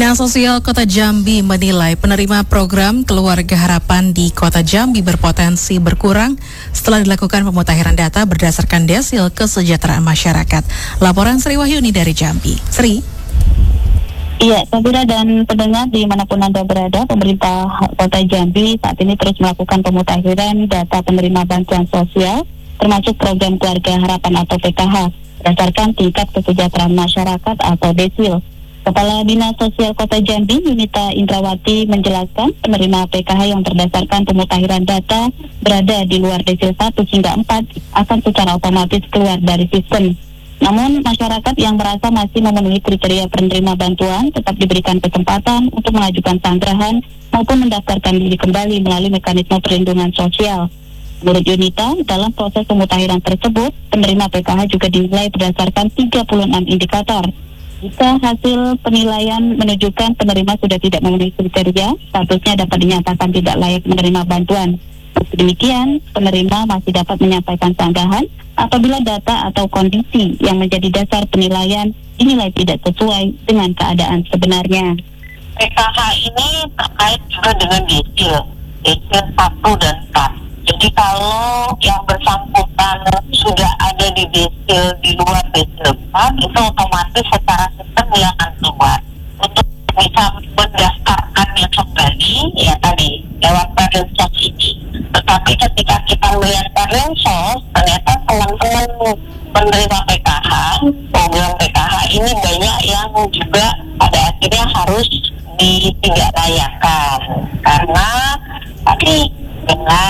Dinas Sosial Kota Jambi menilai penerima program Keluarga Harapan di Kota Jambi berpotensi berkurang setelah dilakukan pemutakhiran data berdasarkan desil kesejahteraan masyarakat. Laporan Sri Wahyuni dari Jambi. Sri? Iya, Sabira dan pendengar dimanapun Anda berada, pemerintah Kota Jambi saat ini terus melakukan pemutakhiran data penerima bantuan sosial, termasuk program Keluarga Harapan atau PKH, berdasarkan tingkat kesejahteraan masyarakat atau desil. Kepala Dinas Sosial Kota Jambi, Yunita Indrawati, menjelaskan penerima PKH yang berdasarkan pemutakhiran data berada di luar desil 1 hingga 4 akan secara otomatis keluar dari sistem. Namun, masyarakat yang merasa masih memenuhi kriteria penerima bantuan tetap diberikan kesempatan untuk mengajukan sanggrahan maupun mendaftarkan diri kembali melalui mekanisme perlindungan sosial. Menurut Yunita, dalam proses pemutakhiran tersebut, penerima PKH juga dinilai berdasarkan 36 indikator. Jika hasil penilaian menunjukkan penerima sudah tidak memenuhi kriteria, statusnya dapat dinyatakan tidak layak menerima bantuan. Demikian, penerima masih dapat menyampaikan sanggahan apabila data atau kondisi yang menjadi dasar penilaian dinilai tidak sesuai dengan keadaan sebenarnya. PKH ini terkait juga dengan desil 1 dan 4. Jadi kalau yang bersangkutan sudah ada di desil di luar desil 4, itu otomatis secara sistem dia akan keluar. Untuk bisa mendaftarkannya kembali, ya tadi lewat Perlinsos ini. Tetapi ketika kita melihat Perlinsos, ternyata teman-teman penerima PKH, program PKH ini banyak yang juga pada akhirnya harus ditindaklanjuti karena tadi dengan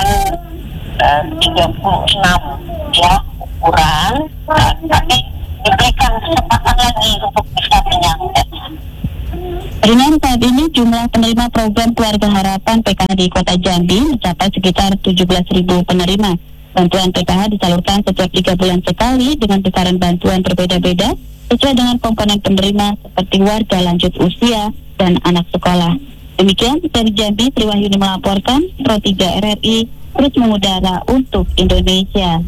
36 ya ukuran, tapi diberikan kesempatan lagi untuk bisa menyangkut. Dengan saat ini jumlah penerima program Keluarga Harapan PKH di Kota Jambi mencapai sekitar 17.000 penerima. Bantuan PKH disalurkan setiap 3 bulan sekali dengan besaran bantuan berbeda-beda sesuai dengan komponen penerima seperti warga lanjut usia dan anak sekolah. Demikian dari Jambi, Sri Wahyuni melaporkan, Pro 3 RRI terus mengudara untuk Indonesia.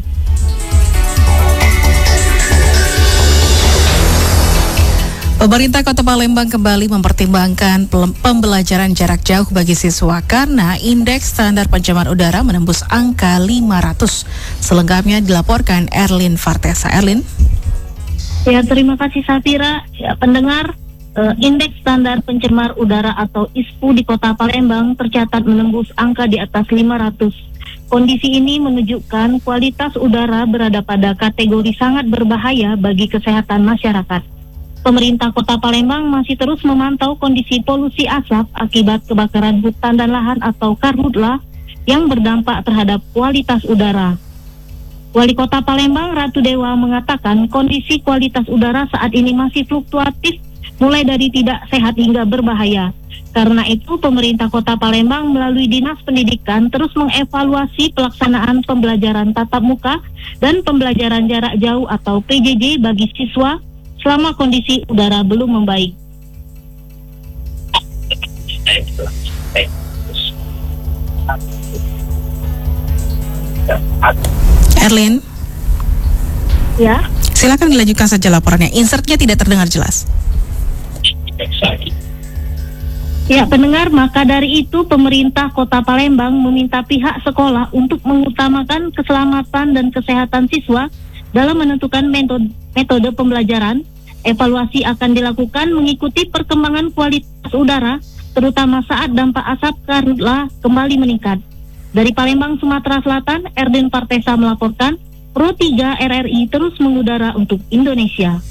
Pemerintah Kota Palembang kembali mempertimbangkan pembelajaran jarak jauh bagi siswa karena indeks standar pencemaran udara menembus angka 500. Selengkapnya dilaporkan Erlin Fartesa. Erlin? Ya, terima kasih Safira. Ya, pendengar, indeks standar pencemar udara atau ISPU di Kota Palembang tercatat menembus angka di atas 500. Kondisi ini menunjukkan kualitas udara berada pada kategori sangat berbahaya bagi kesehatan masyarakat. Pemerintah Kota Palembang masih terus memantau kondisi polusi asap akibat kebakaran hutan dan lahan atau karhutla yang berdampak terhadap kualitas udara. Wali Kota Palembang Ratu Dewa mengatakan kondisi kualitas udara saat ini masih fluktuatif, mulai dari tidak sehat hingga berbahaya. Karena itu, pemerintah Kota Palembang melalui Dinas Pendidikan terus mengevaluasi pelaksanaan pembelajaran tatap muka dan pembelajaran jarak jauh atau PJJ bagi siswa selama kondisi udara belum membaik. Erlin? Ya. Silakan dilanjutkan saja laporannya. Insertnya tidak terdengar jelas. Ya, pendengar, maka dari itu pemerintah Kota Palembang meminta pihak sekolah untuk mengutamakan keselamatan dan kesehatan siswa dalam menentukan metode pembelajaran. Evaluasi akan dilakukan mengikuti perkembangan kualitas udara, terutama saat dampak asap karhutla kembali meningkat. Dari Palembang, Sumatera Selatan, Erlin Fartesa melaporkan, Pro 3 RRI terus mengudara untuk Indonesia.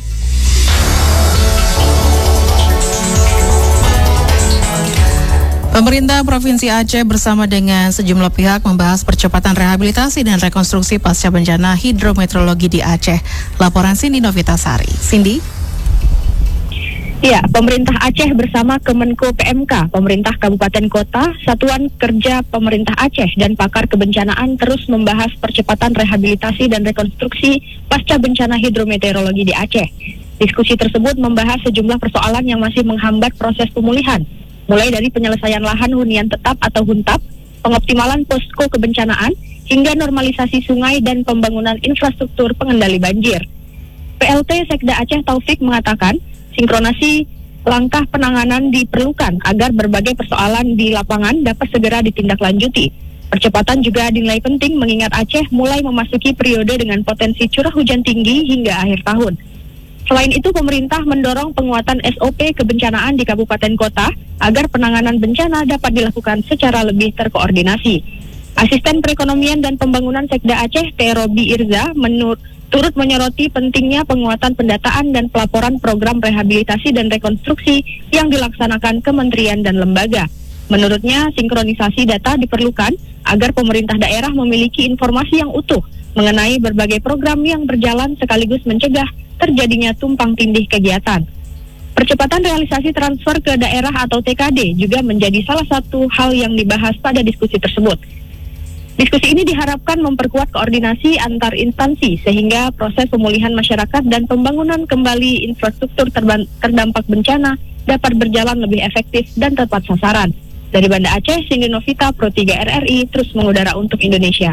Pemerintah Provinsi Aceh bersama dengan sejumlah pihak membahas percepatan rehabilitasi dan rekonstruksi pasca bencana hidrometeorologi di Aceh. Laporan Cindy Novitasari. Cindy? Ya, pemerintah Aceh bersama Kemenko PMK, pemerintah kabupaten kota, satuan kerja pemerintah Aceh dan pakar kebencanaan terus membahas percepatan rehabilitasi dan rekonstruksi pasca bencana hidrometeorologi di Aceh. Diskusi tersebut membahas sejumlah persoalan yang masih menghambat proses pemulihan, mulai dari penyelesaian lahan hunian tetap atau huntap, pengoptimalan posko kebencanaan, hingga normalisasi sungai dan pembangunan infrastruktur pengendali banjir. PLT Sekda Aceh Taufik mengatakan, sinkronasi langkah penanganan diperlukan agar berbagai persoalan di lapangan dapat segera ditindaklanjuti. Percepatan juga dinilai penting mengingat Aceh mulai memasuki periode dengan potensi curah hujan tinggi hingga akhir tahun. Selain itu, pemerintah mendorong penguatan SOP kebencanaan di kabupaten kota agar penanganan bencana dapat dilakukan secara lebih terkoordinasi. Asisten Perekonomian dan Pembangunan Sekda Aceh, T. Robi Irza, turut menyoroti pentingnya penguatan pendataan dan pelaporan program rehabilitasi dan rekonstruksi yang dilaksanakan kementerian dan lembaga. Menurutnya, sinkronisasi data diperlukan agar pemerintah daerah memiliki informasi yang utuh mengenai berbagai program yang berjalan sekaligus mencegah terjadinya tumpang tindih kegiatan. Percepatan realisasi transfer ke daerah atau TKD juga menjadi salah satu hal yang dibahas pada diskusi tersebut. Diskusi ini diharapkan memperkuat koordinasi antar instansi sehingga proses pemulihan masyarakat dan pembangunan kembali infrastruktur terdampak bencana dapat berjalan lebih efektif dan tepat sasaran. Dari Banda Aceh, Cindy Novita, Pro 3 RRI, terus mengudara untuk Indonesia.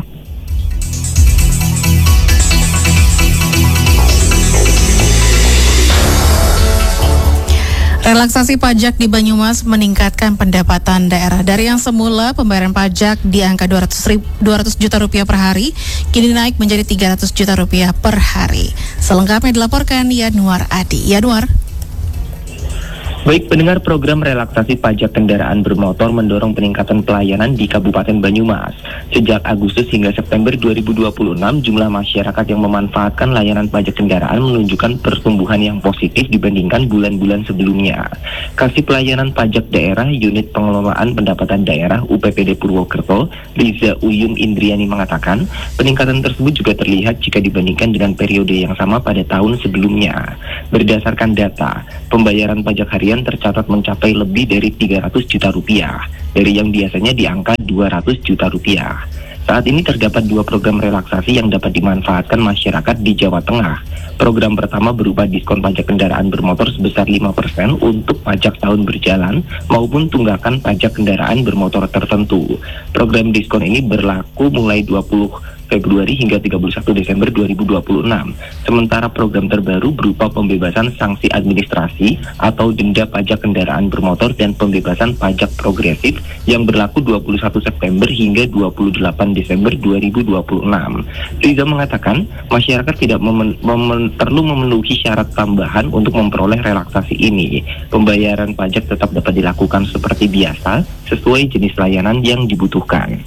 Relaksasi pajak di Banyumas meningkatkan pendapatan daerah. Dari yang semula pembayaran pajak di angka 200 juta rupiah per hari, kini naik menjadi 300 juta rupiah per hari. Selengkapnya dilaporkan Yanuar Adi. Yanuar. Baik, pendengar, program relaksasi pajak kendaraan bermotor mendorong peningkatan pelayanan di Kabupaten Banyumas. Sejak Agustus hingga September 2026, jumlah masyarakat yang memanfaatkan layanan pajak kendaraan menunjukkan pertumbuhan yang positif dibandingkan bulan-bulan sebelumnya. Kasih Pelayanan Pajak Daerah Unit Pengelolaan Pendapatan Daerah UPPD Purwokerto, Riza Uyum Indriani mengatakan, peningkatan tersebut juga terlihat jika dibandingkan dengan periode yang sama pada tahun sebelumnya. Berdasarkan data, pembayaran pajak harian tercatat mencapai lebih dari 300 juta rupiah dari yang biasanya di angka 200 juta rupiah. Saat ini terdapat 2 program relaksasi yang dapat dimanfaatkan masyarakat di Jawa Tengah. Program pertama berupa diskon pajak kendaraan bermotor sebesar 5% untuk pajak tahun berjalan maupun tunggakan pajak kendaraan bermotor tertentu. Program diskon ini berlaku mulai 20 Februari hingga 31 Desember 2026. Sementara program terbaru berupa pembebasan sanksi administrasi atau denda pajak kendaraan bermotor dan pembebasan pajak progresif yang berlaku 21 September hingga 28 Desember 2026. Riza mengatakan, masyarakat tidak perlu memenuhi syarat tambahan untuk memperoleh relaksasi ini. Pembayaran pajak tetap dapat dilakukan seperti biasa sesuai jenis layanan yang dibutuhkan.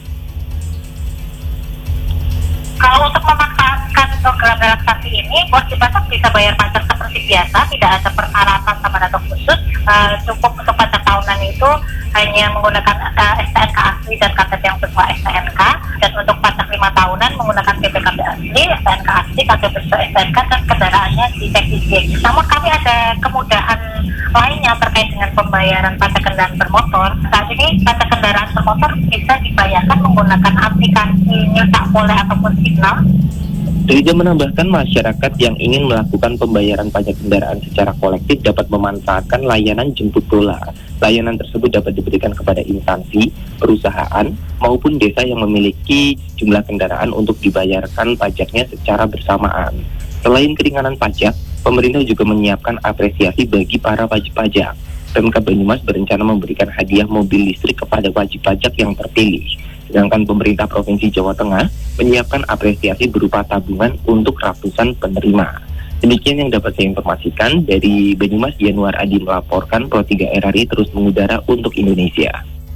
Kalau untuk memanfaatkan program relaksasi ini, wajib pajak bisa bayar pajak seperti biasa, tidak ada persyaratan tambahan atau khusus. Cukup untuk pajak tahunan itu hanya menggunakan STNK asli dan KTP yang sesuai STNK, dan untuk pajak 5 tahunan menggunakan BPKB asli, STNK asli, KTP sesuai STNK, dan kendaraannya di TKD. Namun kami ada kemudahan lainnya terkait dengan pembayaran pajak kendaraan bermotor. Saat ini pajak kendaraan bermotor bisa dibayarkan menggunakan aplikasi Nyetak Boleh ataupun Signal. Riza menambahkan, masyarakat yang ingin melakukan pembayaran pajak kendaraan secara kolektif dapat memanfaatkan layanan jemput bola. Layanan tersebut dapat diberikan kepada instansi, perusahaan, maupun desa yang memiliki jumlah kendaraan untuk dibayarkan pajaknya secara bersamaan. Selain keringanan pajak, pemerintah juga menyiapkan apresiasi bagi para wajib pajak. Pemkab Banyumas berencana memberikan hadiah mobil listrik kepada wajib pajak yang terpilih. Sedangkan pemerintah Provinsi Jawa Tengah menyiapkan apresiasi berupa tabungan untuk ratusan penerima. Demikian yang dapat saya informasikan dari Banyumas. Yanuar Adi melaporkan, Pro 3 RRI terus mengudara untuk Indonesia.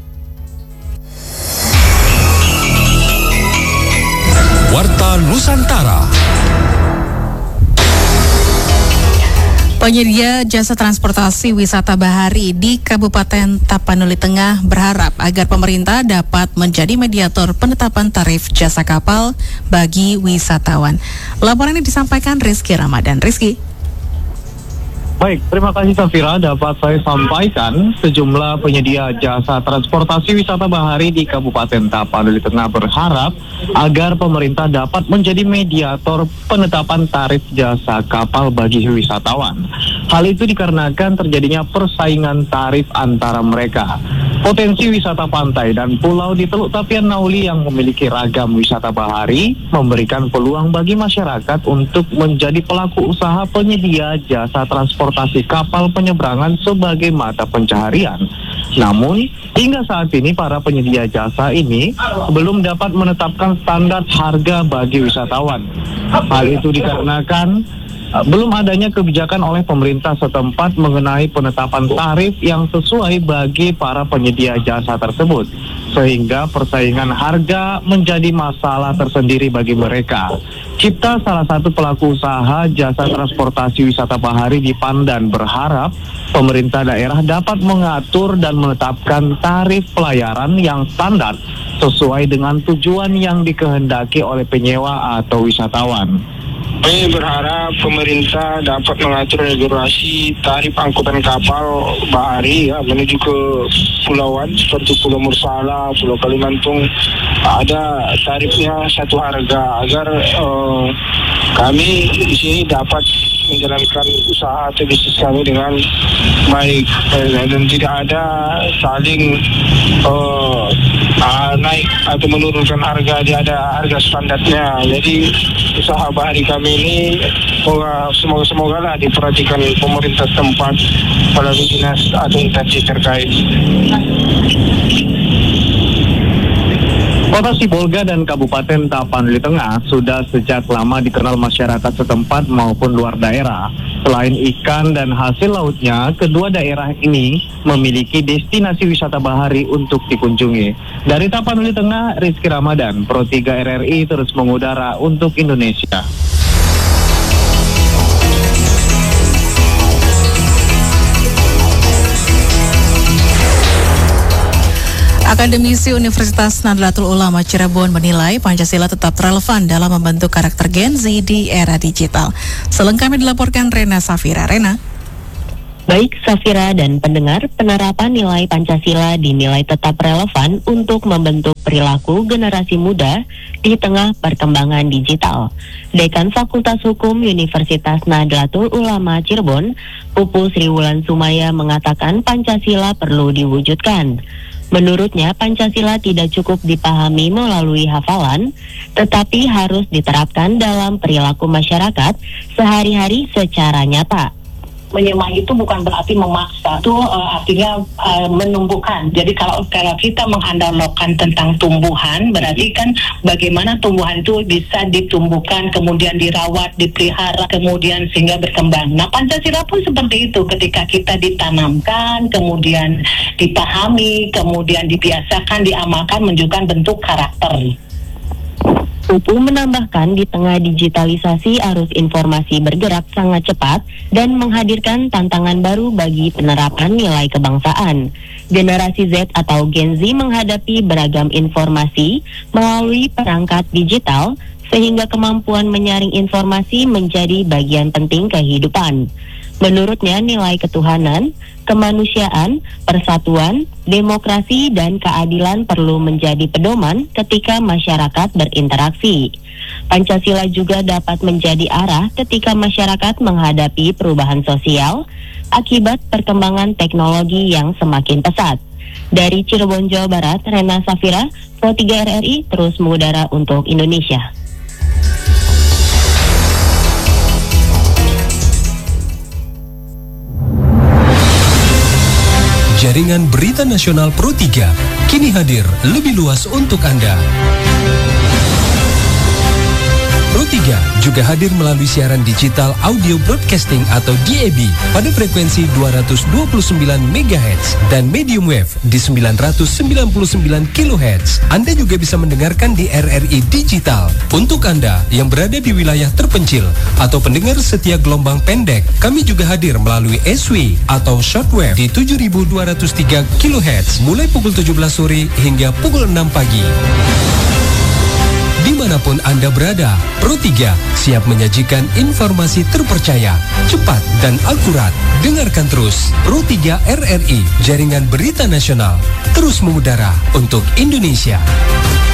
Warta Nusantara. Penyedia jasa transportasi wisata bahari di Kabupaten Tapanuli Tengah berharap agar pemerintah dapat menjadi mediator penetapan tarif jasa kapal bagi wisatawan. Laporan ini disampaikan Rizky Ramadan. Rizky. Baik, terima kasih Safira. Dapat saya sampaikan, sejumlah penyedia jasa transportasi wisata bahari di Kabupaten Tapanuli Tengah berharap agar pemerintah dapat menjadi mediator penetapan tarif jasa kapal bagi wisatawan. Hal itu dikarenakan terjadinya persaingan tarif antara mereka. Potensi wisata pantai dan pulau di Teluk Tapian Nauli yang memiliki ragam wisata bahari memberikan peluang bagi masyarakat untuk menjadi pelaku usaha penyedia jasa transportasi kapal penyeberangan sebagai mata pencaharian. Namun, hingga saat ini para penyedia jasa ini belum dapat menetapkan standar harga bagi wisatawan. Hal itu dikarenakan belum adanya kebijakan oleh pemerintah setempat mengenai penetapan tarif yang sesuai bagi para penyedia jasa tersebut, sehingga persaingan harga menjadi masalah tersendiri bagi mereka. Cipta, salah satu pelaku usaha jasa transportasi wisata bahari di Pandan, berharap pemerintah daerah dapat mengatur dan menetapkan tarif pelayaran yang standar sesuai dengan tujuan yang dikehendaki oleh penyewa atau wisatawan. Kami berharap pemerintah dapat mengatur regulasi tarif angkutan kapal bahari menuju ke pulauan seperti Pulau Mursala, Pulau Kalimantung, ada tarifnya satu harga agar kami di sini dapat menjalankan usaha atau bisnis kami dengan baik dan tidak ada saling naik atau menurunkan harga, dia ada harga standarnya. Jadi usaha bahari kami ini semoga lah diperhatikan pemerintah tempat melalui dinas atau instansi terkait. Kota Sibolga dan Kabupaten Tapanuli Tengah sudah sejak lama dikenal masyarakat setempat maupun luar daerah. Selain ikan dan hasil lautnya, kedua daerah ini memiliki destinasi wisata bahari untuk dikunjungi. Dari Tapanuli Tengah, Rizky Ramadan, Pro 3 RRI terus mengudara untuk Indonesia. Akademisi Universitas Nahdlatul Ulama Cirebon menilai Pancasila tetap relevan dalam membentuk karakter Gen Z di era digital. Selengkapnya dilaporkan Rena Safira. Rena. Baik Safira dan pendengar, penerapan nilai Pancasila dinilai tetap relevan untuk membentuk perilaku generasi muda di tengah perkembangan digital. Dekan Fakultas Hukum Universitas Nahdlatul Ulama Cirebon, Pupu Sri Wulan Sumaya mengatakan Pancasila perlu diwujudkan. Menurutnya, Pancasila tidak cukup dipahami melalui hafalan, tetapi harus diterapkan dalam perilaku masyarakat sehari-hari secara nyata. Menyimak itu bukan berarti memaksa, itu artinya menumbuhkan. Jadi kalau kita menganalogkan tentang tumbuhan, berarti kan bagaimana tumbuhan itu bisa ditumbuhkan, kemudian dirawat, dipelihara, kemudian sehingga berkembang. Nah, Pancasila pun seperti itu, ketika kita ditanamkan, kemudian dipahami, kemudian dibiasakan, diamalkan, menunjukkan bentuk karakter. Pupu menambahkan di tengah digitalisasi arus informasi bergerak sangat cepat dan menghadirkan tantangan baru bagi penerapan nilai kebangsaan. Generasi Z atau Gen Z menghadapi beragam informasi melalui perangkat digital sehingga kemampuan menyaring informasi menjadi bagian penting kehidupan. Menurutnya nilai ketuhanan, kemanusiaan, persatuan, demokrasi, dan keadilan perlu menjadi pedoman ketika masyarakat berinteraksi. Pancasila juga dapat menjadi arah ketika masyarakat menghadapi perubahan sosial akibat perkembangan teknologi yang semakin pesat. Dari Cirebon, Jawa Barat, Rena Safira, Pro 3 RRI terus mengudara untuk Indonesia. Jaringan Berita Nasional Pro 3 kini hadir lebih luas untuk Anda. Pro 3 juga hadir melalui siaran digital audio broadcasting atau DAB pada frekuensi 229 MHz dan medium wave di 999 kHz. Anda juga bisa mendengarkan di RRI Digital. Untuk Anda yang berada di wilayah terpencil atau pendengar setia gelombang pendek, kami juga hadir melalui SW atau shortwave di 7203 kHz mulai pukul 17 sore hingga pukul 6 pagi. Dimanapun Anda berada, Pro 3 siap menyajikan informasi terpercaya, cepat dan akurat. Dengarkan terus Pro 3 RRI, Jaringan Berita Nasional, terus mengudara untuk Indonesia.